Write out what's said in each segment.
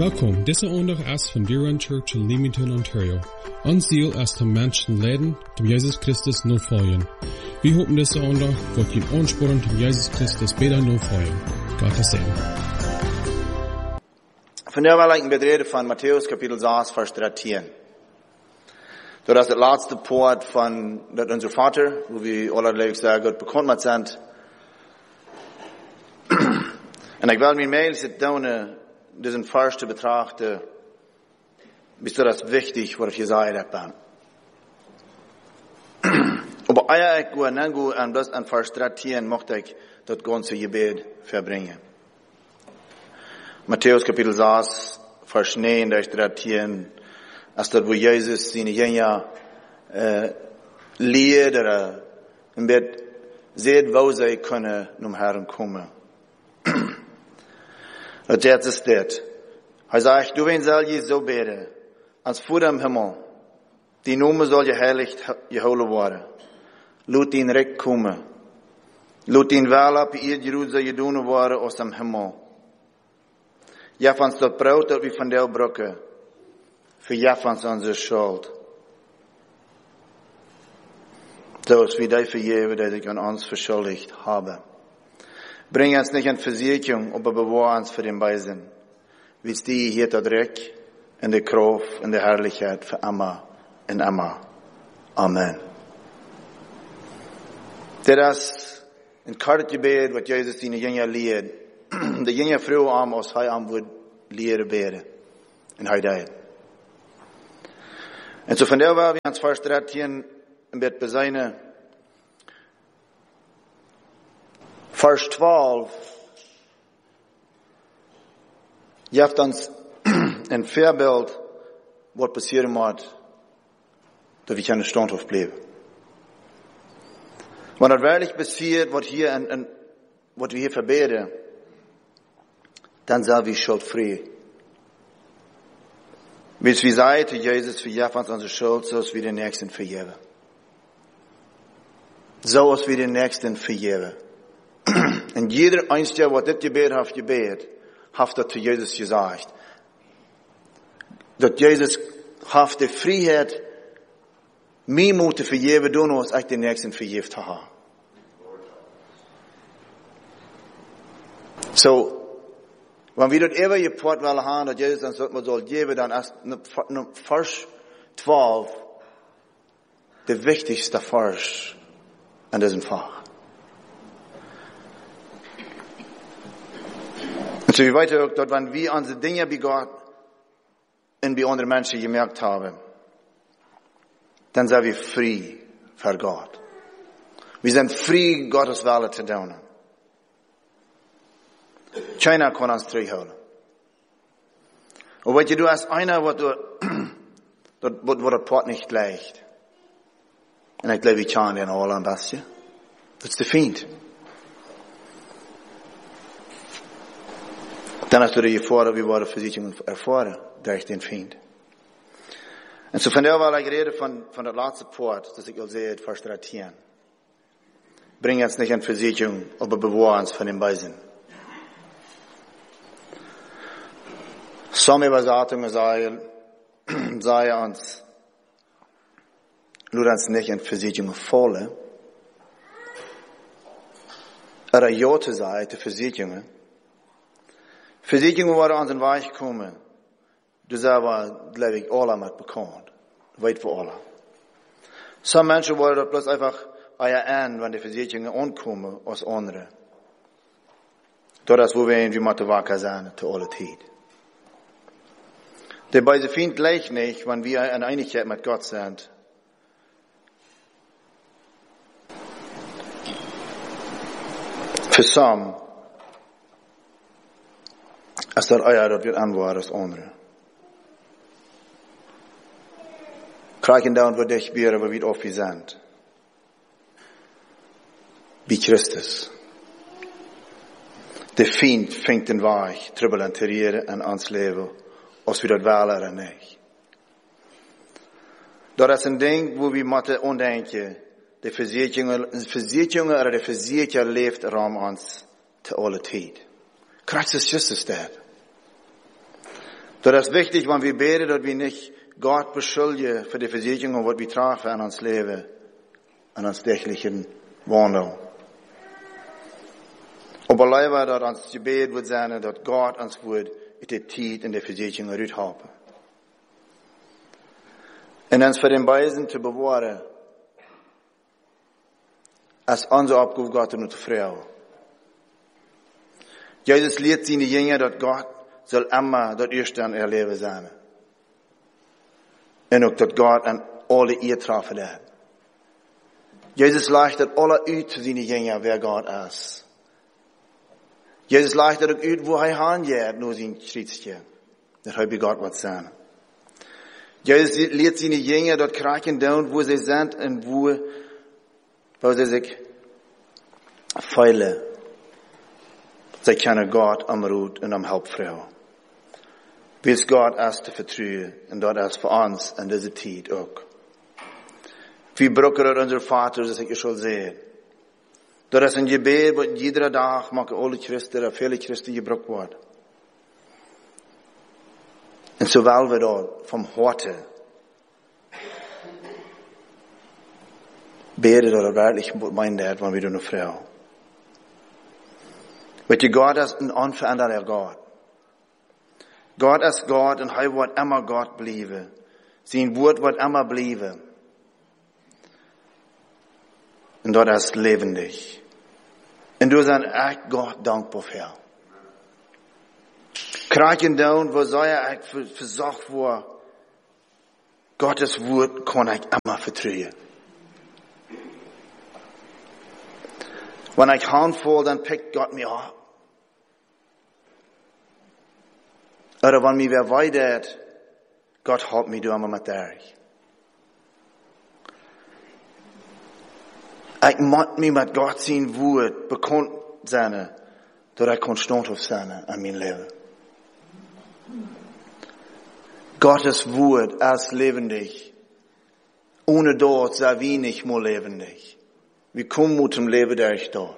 Welkom, deze aandag is van Deer Church in Leamington, Ontario. Ons ziel is om mensen leiden, om Jezus Christus navolgen. We hopen deze aandag wordt je aansporen om Jezus Christus beter navolgen. Gottes Segen. Vandaag wil ik bedreden van Matthäus kapitel 6, vers 13. Dat is het laatste poort van dat onze Vater, wo we allerlei sehr gut bekannt met zijn. En ik wil mijn mail zitten diesen Vers te betrachten, bis das wichtig, was ich gesagt habe. Aber eigentlich go an das an Vers 13 möchte ich das ganze Gebet verbringen. Matthäus Kapitel 6, Vers 9, 13, als das, wo Jesus seine Jünger lehrt, im Bett seht, wo sie können zum Herrn kommen. Dat is dit. Hij zegt, du wen zal je zo bidden, als voor im Himmel. Die Name soll je heilig gehouden worden. Laat die Recht komen. Laat die wel op je Jeruzalem gedaan worden als im Himmel. Ja, van dat brood dat we van deel brokken. Voor ja, van onze schuld. Zoals we die vergeven, dat ik aan ons verschuldigd hebben. Bring uns nicht in Versuchung, aber bewahr uns für den Bösen. Wie es die hier da Dreck, in der Kraft, in der Herrlichkeit für immer und immer. Amen. Das ist ein kurzes Gebet, was Jesus seine Jünger lehrt. Die Jünger früher am, als er am wird lehren beten. Und er deed. Und so von der war wir ans Vers 13 im Bett beseine. Vers 12 geeft ons een voorbeeld wat passeren moet, dat we kunnen standhaft blijven. Wanneer het werkelijk passiert, wat we hier verbeden, dan zijn we schuldvrij. Wie zei te Jezus, vergeef ons onze schuld, zoals we de nächsten vergeven. Zoals we de nächsten vergeven. En jeder einste, wat dit gebed heeft dat te Jezus gezegd. Dat Jezus heeft de vrijheid, mij moeten vergeven doen, als ik de nächsten vergeeft heb. So, wanneer we dat ever geport willen hebben, dat Jezus ons dat maar zal geven, dan is vers 12 de wichtigste vers in diesem Fach. Und so wie weiter auch, dass wenn wir unsere Dinge bei Gott und bei anderen Menschen gemerkt haben, dann sind wir frei für Gott. Wir sind frei, Gottes Wille zu tun. Keiner kann uns zurückhalten. Und weißt du, als einer, wo das Port nicht leicht. Und ich glaube, ich kann den alle ein bisschen. Das ist der Feind. Dan is er de gevaar, we worden verzichting ervaren door den Feind. En zo vandaar wil ik reden van het laatste poort, dat ik al zei, het vers 13. Bring ons niet in verzichting, aber bewaar ons van den Bösen. Sommige Übersetzungen sagen uns, laat ons niet in verzichting vallen, ja te zeggen, de verzichtingen. Verzichtingen worden aan zijn weg komen. Dus dat was, glaube ich, alle met bekannt. Weit voor alle. Sommige mensen worden dat bloß einfach aan, wanneer de verzichtingen aankomen, als andere. Dat is wo we moeten wakker zijn, te alle tijd. Der böse Feind gleich nicht, wenn wir in Einigkeit mit Gott sind. Für some, als dat euer, dat wird anwaar als andere. Krijgen dan voor dich weer, waar we het of zijn. Wie Christus. De Feind fängt den Weg, trubbel en terreren en ons leven, als we dat wel en niet. Dat is een ding, wo we moeten ondenken, de verzekeringen, de verzeker leeft om ons te alle tijd. Christus is dat. Das ist wichtig, wenn wir beten, dass wir nicht Gott beschuldigen für die Versicherung, was wir tragen für uns Leben, an uns täglichen Wandel. Aber leider, dass uns Gebet wird sein, dass Gott uns wird die Zeit in der Versicherung rüberhelfen. Und uns für den Beisen zu bewahren, als unsere Aufgabe Gott und Frau. Jesus lehrt seine Jünger, dass Gott soll immer das Erste an ihr Leben sein. Und auch, dass Gott an alle ihr treffen hat. Jesus leitet alle uit zu seinen Jüngern, wer Gott ist. Jesus leitet auch uit, wo er hingeht, nur sein Schrittchen. Das hat Gott was sein. Jesus lehrt seine Jünger, dort kriegen down, wo sie sind und wo sie sich feilen. Sie kennen Gott am Rut und am Hauptfrau. Wie es Gott ist zu vertrauen und dort ist für uns in dieser Zeit auch. Wie brücken unser Vater, das ich schon sehe. Dort ist ein Gebet, wo jeder Tag machen alle Christen, oder viele Christen gebraucht wird. Und so wollen wir dort vom Horte beten oder wirklich meinen, wenn wir eine Frau. Weil Gott ist ein unveränderlicher Gott. Gott ist Gott und er wird immer Gott bleiben. Sein Wort wird immer bleiben. Und dort ist lebendig. Und du sind echt Gott dankbar für. Kraken down, wo sei echt versorgt wurde. Gottes Wort kann ich immer vertrauen. Wenn ich handvoll, dann pickt Gott mich ab. Oder wenn mir wer weidert, Gott hält mich immer mit durch. Ich muss mich mit Gott sein Wort bekannt sein, dass ich konstant auf sein an mein Leben. Gottes Wort ist lebendig. Ohne dort sei wir nicht mehr lebendig. Wir kommen mit dem Leben durch dort.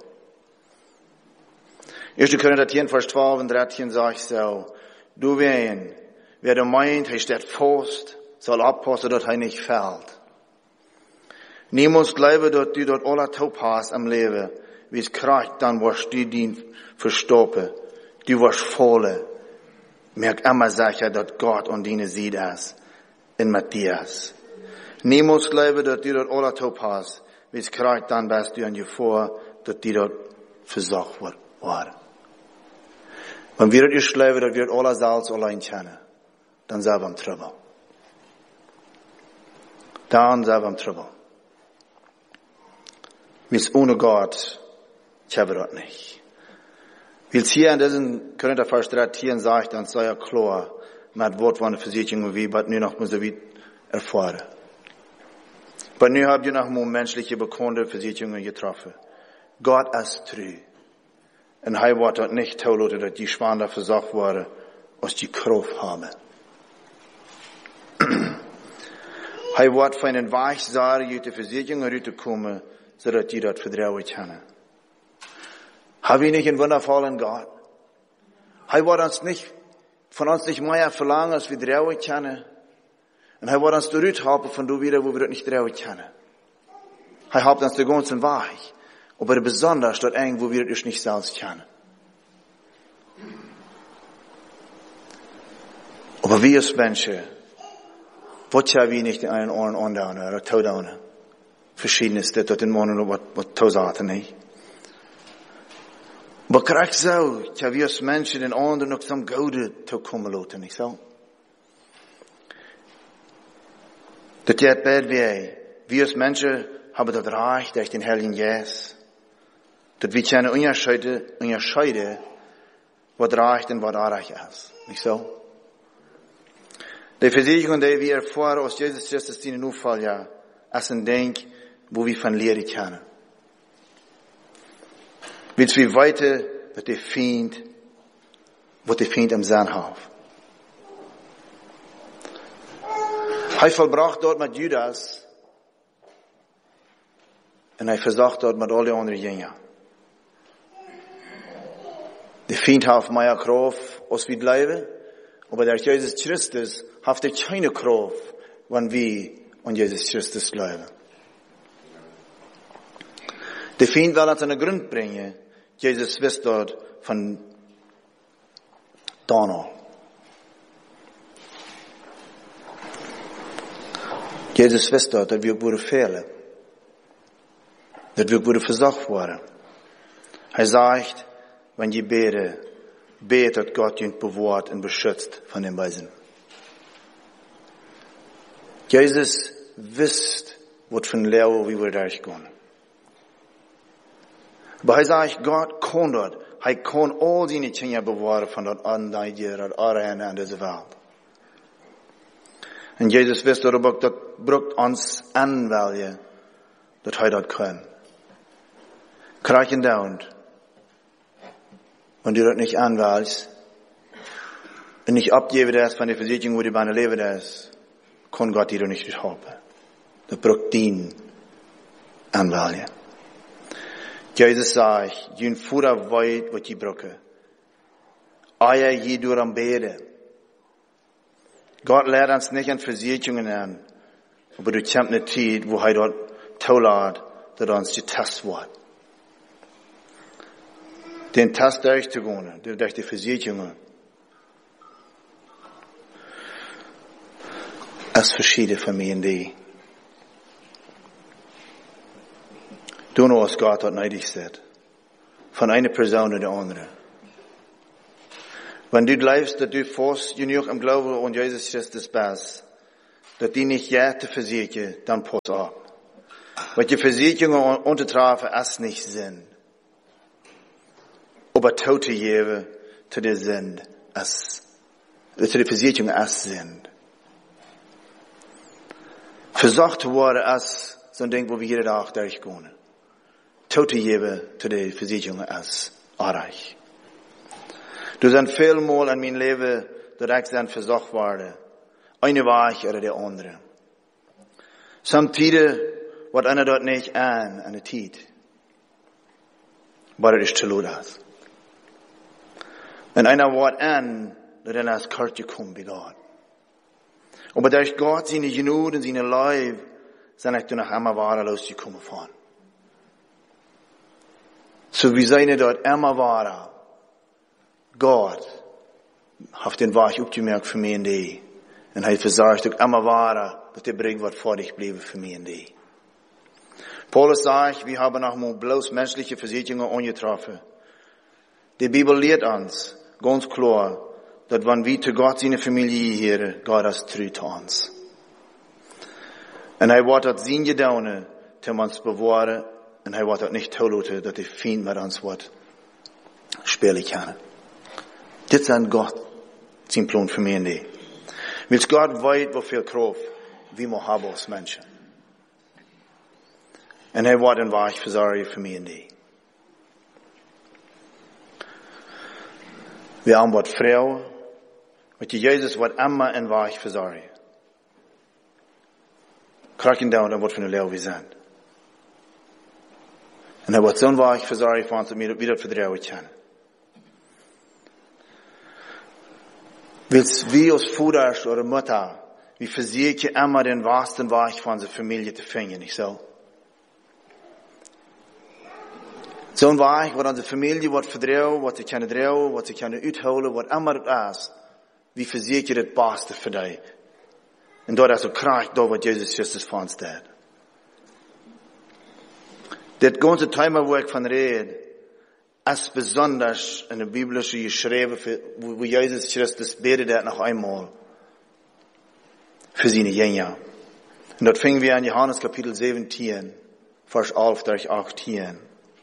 1. Korinther 10, Vers 12 und 13 sagt so, du wen, wer der meint, er steht fest, soll abpassen, dass er nicht fällt. Niemand glaube, dass du dort alle taub hast am Leben, wie es kriegt, dann wirst du den verstoppen. Du wirst volle. Merk immer sicher, dass Gott und deine Seed ist, in Matthias. Niemand glaube, dass du dort alle taub hast, wie es kriegt, dann bist du an dir vor, dass die dort versorgt werden. Wenn wir dort nicht glauben, dass wir dort alle Salz allein kennen, dann sind wir im Trouble. Dann sind wir im Trouble. Wie es ohne Gott, ich habe dort nicht. Wie es hier in diesem Korinther Vers 13 sagt, dann sei ja klar, mit Wort von der Versicherung, wie, aber nur noch muss er erfahren. Aber nun habt ihr noch mal menschliche bekannte Versicherungen getroffen. Gott ist treu. Und er wird dort nicht zulassen, dass die Schwander versorgt werden, aus die Kraft haben. Er wird von den Weichsagen die Versicherung rauskommen, sodass die dort vertrauen können. Haben wir nicht einen wundervollen Gott? Er wird von uns nicht mehr verlangen, als wir trauen können. Und er wird uns zurückhalten von da wieder, wo wir dort nicht trauen können. Er hat uns den ganzen Weg. Aber besonders dort eng, wo wir das nicht selbst kennen. Aber wir als Menschen, was ja wir nicht in einen Ohren andauern oder taudauern. Verschiedenes, das dort in Monen, was tausaten nicht. Aber krieg so, ja wir als Menschen den anderen noch zum Gaude zu kommen lassen, nicht so? Das geht bad wir als Menschen haben das Reich durch den Heiligen Geist. Dat wir können unterscheiden, was reich und was unreich ist. Nicht so? Die Versicherung, die wir erfahren aus Jesus Christus, die in Fall ja, ist ein Ding, wo wir von lehren können. Willst wir weiter, was der Feind im Sinn hat. Er vollbracht dort mit Judas, und er versucht dort mit allen anderen Jüngern. Der Feind hat mehr Kraft, als wir bleiben, Aber durch Jesus Christus haft ich keine Kraft, wenn wir an Jesus Christus glauben. Der Feind will uns an den Grund bringen. Jesus wist dort von Donald. Jesus wist dort, dass wir worden fehlen. Dass wir worden versucht worden. Er sagt, wenn je betet Gott ihn bewahrt und beschützt von dem Weisen. Jesus wisst, was für ein Leben wie wir durchgehen. Aber er sagt, Gott kann dort. Er kann all seine Dinge bewahren von dort an, dort an dieser Welt. Und Jesus wisst darüber, das braucht uns Anwälte, dass er dort kann. Krachen down. Wenn du das nicht anwählst, und nicht abgeben das von der Versicherung, wo die Beine leben das, kann Gott dir nicht haben. Das braucht den Anwälte. Jesus sagt, jün Fuhrer weit, was die brauchen. Eier je durch am Bede. Gott lehrt uns nicht an Versicherungen an, aber du kämpfst eine Zeit, wo er dort zulässt, dass uns getestet wird. Den Test durchzugehen, durch die Versicherungen. Es verschieden von mir und die. Du nur, was Gott dort neidig sagt. Von einer Person zu der anderen. Wenn du glaubst, dass du fast genug im Glauben an Jesus Christus bist, dass die nicht jede versichern, dann pass auf. Weil die Versicherungen untertrafen es nicht sind. Aber Tote geben zu der Sinn, zu der Versicherung es sind. Versucht worden es, so ein Ding, wo wir jeden Tag durchgehen. Tote geben zu der Versicherung es erreicht. Du sind vielmal in mein Leben direkt dann versucht worden. Eine Weich oder der andere. Samtidig wird einer dort nicht an der Zeit. Aber das ist zu laut. Und einer wird an, dass er als Karte kommt bei Gott. Aber durch Gott seine Genüge und seine Leib sind ich nach immer wahrer losgekommen von. So wie seine dort immer wahrer. Gott hat den Weg aufgemerkt für mich und die. Und er versagt auch immer wahrer, dass der Bring wird vor dich bleiben für mich und die. Paulus sagt, wir haben noch mal bloß menschliche Versicherungen angetroffen. Die Bibel lehrt uns ganz klar, dass wenn wir zu Gott seine Familie hören, Gott das treu zu uns. Und er wird das sein Gedauern, um uns bewahren, und er wird das nicht zulassen, dass der Feind mit uns wird spielen kann. Das ist Gott, sein Plan für mich und die. Weil Gott weiß, wie viel Kraft wir haben als Menschen. Und er wird ein Weg versorgen für mich und die. Wir haben was Frau, mit Jesus wird immer ein Weg versorgen. Kraken down, dann wird von der Lehre wir sind. Und er wird so ein Weg versorgen für uns, dass wir wieder vertrauen können. Willst wir als Vater oder Mutter, wir versuchen immer den wahrsten Weg von unserer Familie zu finden, nicht so? So ein Weg, wo unsere Familie wird vertrauen, was sie können trauen, was sie können uitholen, was immer das ist. Wir versuchen das Beste für dich. Und dort ist so krank, da was Jesus Christus von uns tut. Das ganze Thema, wo ich von rede, ist besonders in der Biblische geschrieben, wo Jesus Christus betet hat noch einmal für seine Jünger. Und dort fingen wir an Johannes Kapitel 17, Vers 11 durch 18.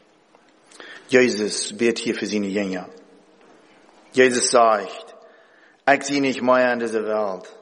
Jesus betet hier für seine Jünger. Jesus sagt, ich sehe nicht mehr in dieser Welt,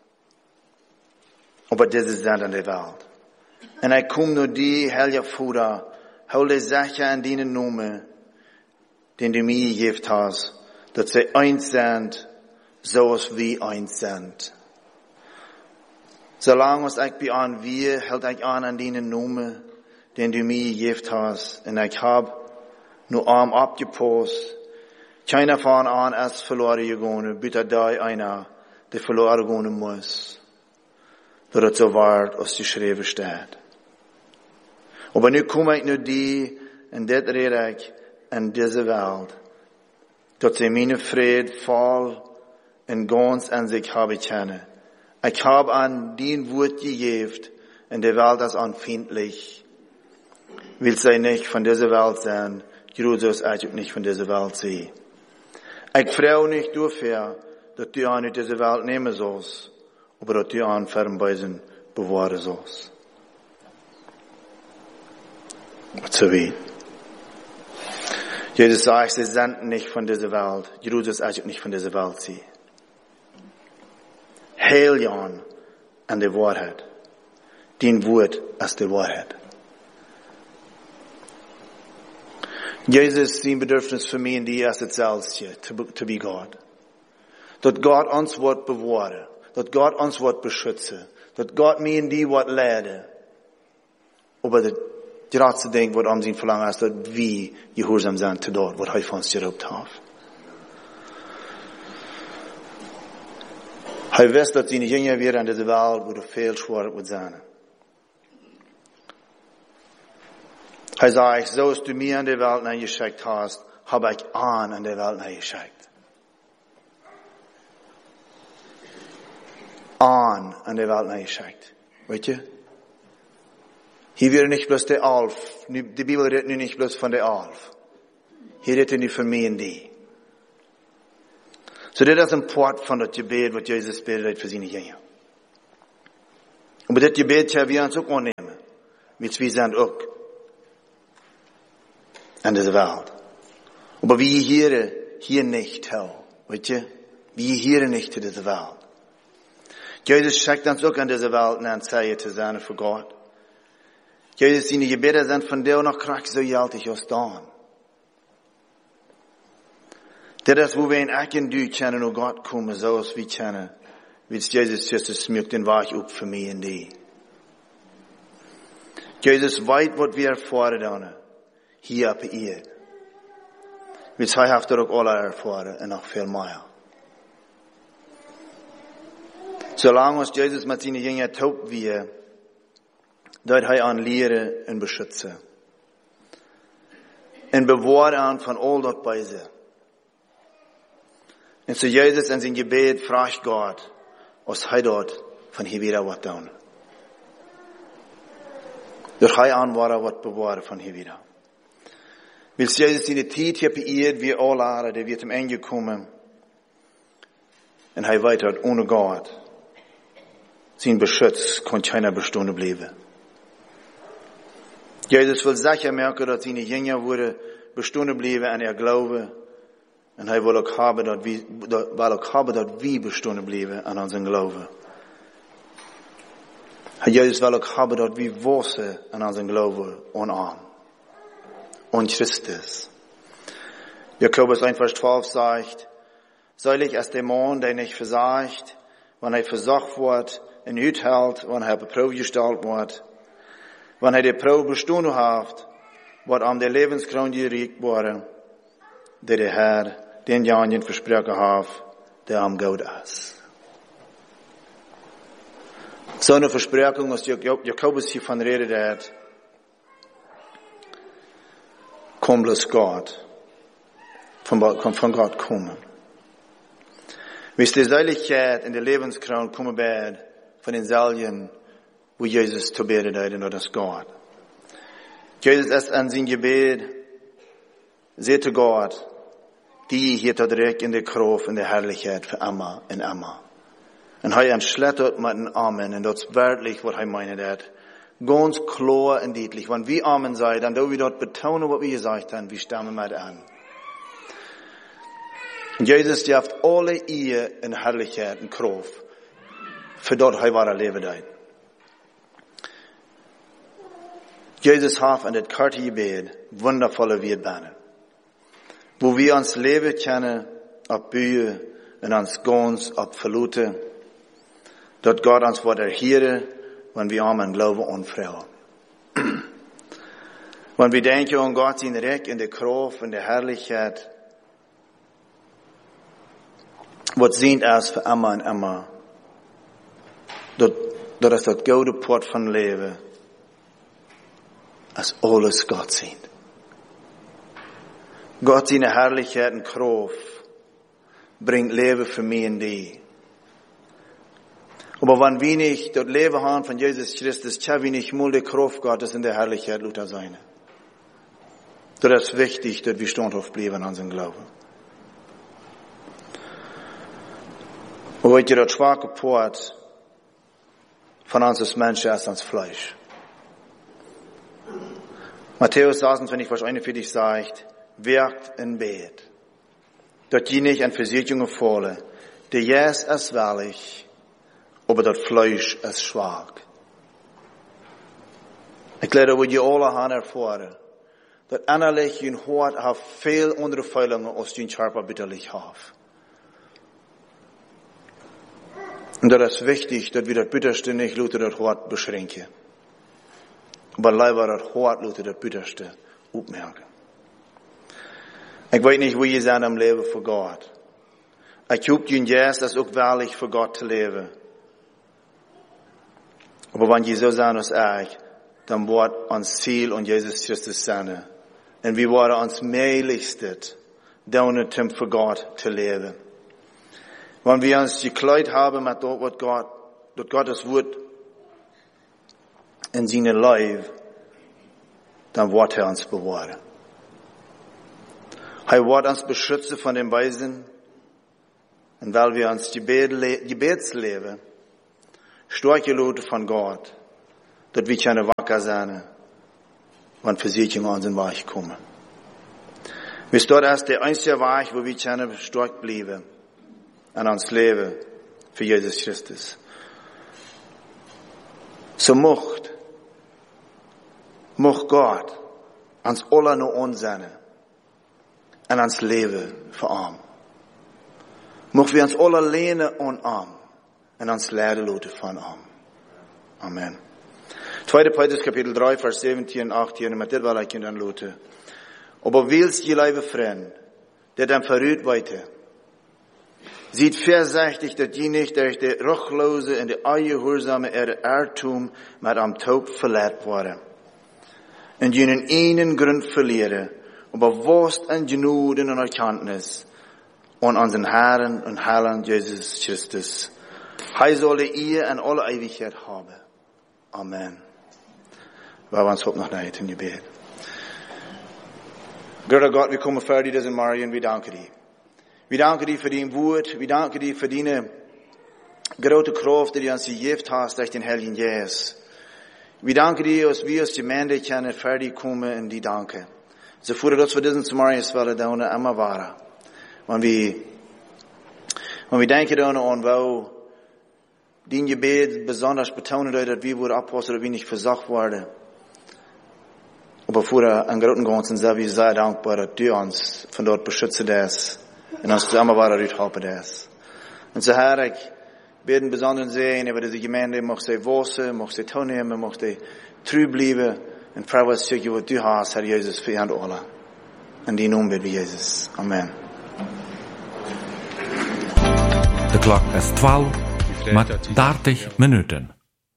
aber diese sind in der Welt. Und ich komme nur die, Herr Vater, hol die Sache an deinen Namen, den du mir gegeben hast, dass sie eins sind, so als wir eins sind. Solange es ich bei an wir, hält ich an deinen Namen, den du mir gegeben hast, und ich hab nur arm abgepasst, Keiner van aan als verloren gegaan, bitte da einer, der verloren gehen muss. Dat het zo waard als die geschreven staat. Aber nu kom ik nu die en dit red ik in deze wereld. Dat ze mijn vrede vol en ganz aan zich hebben kennen. Ik heb aan die woord gegeven in de wereld als onvriendlich. Will zij niet van deze wereld zijn, Jezus ook niet van deze wereld zijn. Ik vraag niet dafür, dat du aan uit deze wereld nemen zoals, aber dat du aan fernbeisen bewaren zoals. Wat zo weet. Jezus sagt, sie sind nicht von dieser Welt. Jezus auch nicht von dieser Welt sie. Heil Jan an der Wahrheit. Den Wort als die Wahrheit. Jesus sein Bedürfnis für mich in die erste Zeltje, to be God. Dat Gott uns Wort bewahren. Dat Gott uns Wort beschützen. Dat Gott mir in die Wort leiden. Aber das grootste ding wat om zijn verlangen is dat we gehoorzaam zijn te dat wat hij van ons geroepen heeft. Hij wist dat zijn jongen weer aan deze wereld waar veel zwaar moet zijn. Hij zei, zoals du mir an der Welt geschickt hast, habe ich an der Welt geschickt. An der Welt geschickt. Weet je? Hier wird nicht bloß der Alf. Die Bibel redet nicht bloß von der Alf. Hier redet nicht von mir und die. So das ist ein Part von das Gebet, was Jesus betet für seine Jünger. Und das Gebet können wir uns auch annehmen. Wir sind auch an dieser Welt. Aber wir hier nicht, weißt du? Wir hier nicht in dieser Welt. Jesus schickt uns auch an dieser Welt, eine Zeit zu sein für Gott. Jesus, seine Gebete sind von dir noch krass so gewaltig als dann. Das ist, wo wir in Ecken du kennen und Gott kommen, so als wir kennen, wie Jesus zuerst schmückt den Weg up für mich und die. Jesus weiß, was wir erfahren, hier auf ihr. Wie er hat auch alle erfahren und noch viel mehr. Solange uns Jesus mit seinen Jüngern taub wird, dat hij aan leren en beschützen. En bewahren aan van al dat Böse. En so Jesus in zijn Gebet fragt Gott, als hij dort von hier wieder wat doen. Dat hij aan wat bewaren van hier wieder. Wil Jesus in de tijd hier beëerd wie alle, der wird am Ende kommen. En hij weet dat ohne Gott, zijn Beschütz kon keiner bestehen bleiben. Jesus will sicher merken, dass seine Jünger bestehen bleiben an Glauben. Und er will auch haben, dass wir bestehen bleiben an unserem Glauben. Jesus will auch haben, dass wir wachsen an unserem Glauben und an. Und Christus. Jakobus 1, Vers 12 sagt, selig ist der Mann, der nicht versagt, wenn er versucht wird, und uithält, wenn er beprobt gestellt wird. Wenn er die Probe bestanden hat, wird am der Lebenskroon gereicht worden, der Herr den Janjen versprochen hat, der am Gott ist. So eine Versprechung, was Jakobus hiervon redet hat, kommt bloß Gott, von Gott kommen. Wie es die Seligkeit in der Lebenskroon kommen wird, von den Salien, wo Jesus zu beten hat, und das Gott. Jesus ist an sein Gebet, seht Gott, die hier direkt in der Kraft und der Herrlichkeit für immer und immer. Und er entschlägt mit dem Amen, und das ist wörtlich, was er meint hat. Ganz klar und deutlich. Wenn wir Amen sagen, dann dürfen wir dort betonen, was wir gesagt haben, wir stimmen mit an. Und Jesus darf alle ihr in Herrlichkeit und Kraft, für dort er war Leben hat. Jesus hat an das karte Gebet wundervolle Wirbeln, wo wir uns Leben kennen, auf Bühne und uns ganz auf Verlute, dort Gott uns wird erhören, wenn wir an Glauben und Frau. Wenn wir denken an Gott sein Recht in der Kraft und der Herrlichkeit, wat zien als voor immer en immer. Dat is dat gouden poort van leven. Als alles Gott zien. Gott zijn herrlichheid en kracht bringt leven voor mij en die. Aber wenn wir nicht das Leben haben von Jesus Christus, tja, wir nicht mal die Kraft Gottes in der Herrlichkeit Luther sein. Das ist wichtig, dass wir standhaft bleiben an unserem Glauben. Und heute das schwache Port von uns als Menschen ist ans Fleisch. Matthäus 26, Vers 41 sagt, wirkt in Bett, dass die nicht an Versicherungen fallen, der Jes ist wahrlich, aber das Fleisch ist schwach. Ich glaube, wir die alle haben erfahren, dass innerlich ein Hort hat viel andere Fehlungen als die Körper bitterlich hat. Und das ist wichtig, dass wir das Bitterste nicht Luther das Hort beschränken. Aber leider das Hort Luther das Bitterste aufmerken. Ich weiß nicht, wie ihr seid am Leben für Gott. Ich glaube, das ist auch wahrlich für Gott zu leben. Aber wenn je so sein als ich, dann wird uns Ziel und Jesus Christus sein. Und wir werden uns mehrlichstet, dauernd für Gott zu leben. Wenn wir uns gekleidet haben mit dem, was Gottes Wort in seinem Leib, dann wird uns bewahren. Er wird uns beschützen von dem Weisen, und weil wir uns Gebetsleben starke Leute von Gott, dass wir keine wacker sein, wenn Versicherungen an unseren Weg kommen. Wir dort ist der einzige Weg, wo wir keine stark bleiben, an uns Leben für Jesus Christus. So mocht Gott uns alle nur unsere an uns Leben verarmen. Mocht wir uns alle lehnen und arm. En ons leiden laten van aan. Amen. 2. Petrus Kapitel 3, Vers 17 en 18. En met dit wil ik je dan laten. Aber willst je lieve vriend, der dann verrüht weiter. Sieht vorsichtig, dass die nicht durch die ruchlose und die ungehorsame Irrtum mit am Taub verletzt worden. Und jenen einen Grund verlieren, aber was an Genüge und Erkenntnis an unseren Herrn und Heiland Jesus Christus. Hij soll ihr in alle Ewigkeit haben. Amen. Wir wollen uns heute noch nicht in Gebet. Großer Gott, wir kommen vor dir, das in Marien, wir danken dir. Wir danken dir für dein Wort, wir danken dir für deine große Kraft, die du uns gegeben hast durch den Heiligen Geist. Wir danken dir, dass wir als Gemeinde können fertig kommen in die Danke. So fuhr das für diesen Marienswelle da unten immer wahr. Wenn wir denken da an, wo dein Gebet besonders betonen, dass wir wohl abpassen, dass wir nicht versagt werden. Aber vor einem großen Ganzen sind wir sehr dankbar, dass du uns von dort beschützt hast und uns zusammen helfen hast. Und so Herr, ich bete besonders sehen, über diese Gemeinde, möchte sie wachsen, möchte sie teilnehmen, möchte sie treu bleiben und frei was zu was du hast, Herr Jesus, für uns alle. In die Namen beten wir Jesus. Amen. De klok is 12 met 30 minuten.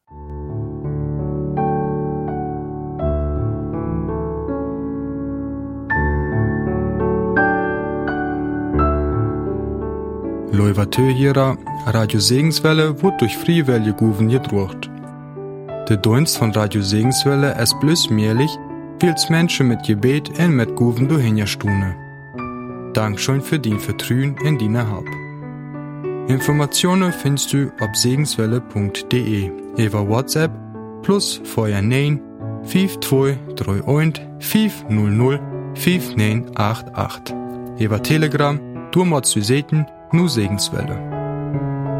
Loivateuhierer Radio Segenswelle wird durch Friewelle Guven gedruckt. Der Dienst von Radio Segenswelle ist bloß möglich, weil es Menschen mit Gebet und mit Guven durchhinterstune. Dankeschön für dein Vertrauen in deine Hab. Informationen findest du auf segenswelle.de über WhatsApp plus vorher 9 5231 500 5988. Über Telegram, du musst du sehen, nur Segenswelle.